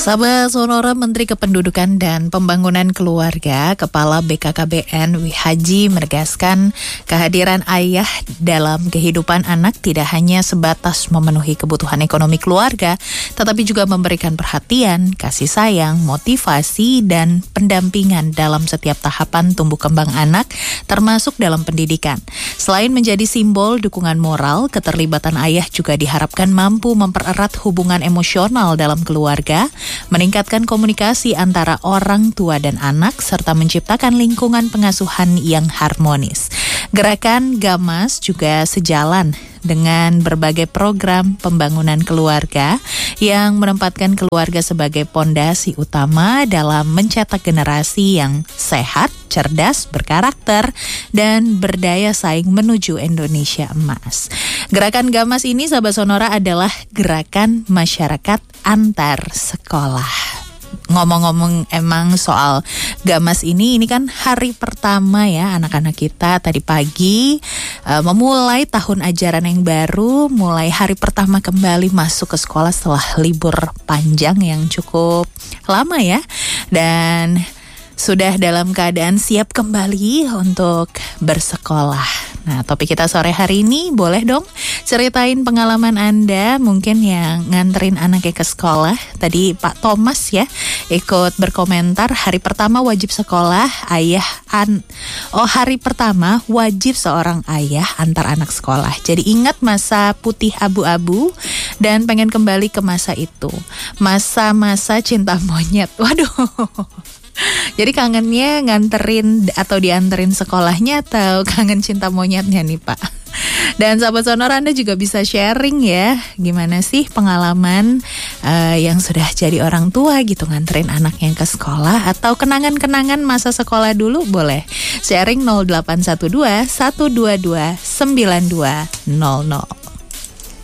Sahabat Sonora, Menteri Kependudukan dan Pembangunan Keluarga, Kepala BKKBN Wihaji menegaskan kehadiran ayah dalam kehidupan anak tidak hanya sebatas memenuhi kebutuhan ekonomi keluarga, tetapi juga memberikan perhatian, kasih sayang, motivasi, dan pendampingan dalam setiap tahapan tumbuh kembang anak, termasuk dalam pendidikan. Selain menjadi simbol dukungan moral, keterlibatan ayah juga diharapkan mampu mempererat hubungan emosional dalam keluarga, meningkatkan komunikasi antara orang tua dan anak, serta menciptakan lingkungan pengasuhan yang harmonis. Gerakan Gamas juga sejalan dengan berbagai program pembangunan keluarga yang menempatkan keluarga sebagai pondasi utama dalam mencetak generasi yang sehat, cerdas, berkarakter, dan berdaya saing menuju Indonesia emas. Gerakan Gamas ini, sahabat Sonora, adalah gerakan masyarakat antar sekolah. Ngomong-ngomong emang soal Gamas ini kan hari pertama ya anak-anak kita tadi pagi memulai tahun ajaran yang baru, mulai hari pertama kembali masuk ke sekolah setelah libur panjang yang cukup lama ya, dan sudah dalam keadaan siap kembali untuk bersekolah. Nah, topik kita sore hari ini, boleh dong ceritain pengalaman Anda mungkin yang nganterin anaknya ke sekolah. Tadi Pak Thomas ya ikut berkomentar, hari pertama wajib sekolah, hari pertama wajib seorang ayah antar anak sekolah. Jadi ingat masa putih abu-abu dan pengen kembali ke masa itu. Masa-masa cinta monyet. Waduh. Jadi kangennya nganterin atau dianterin sekolahnya atau kangen cinta monyetnya nih Pak? Dan sahabat Sonora, Anda juga bisa sharing ya, gimana sih pengalaman yang sudah jadi orang tua gitu, nganterin anaknya ke sekolah atau kenangan-kenangan masa sekolah dulu, boleh sharing 0812 122 9200.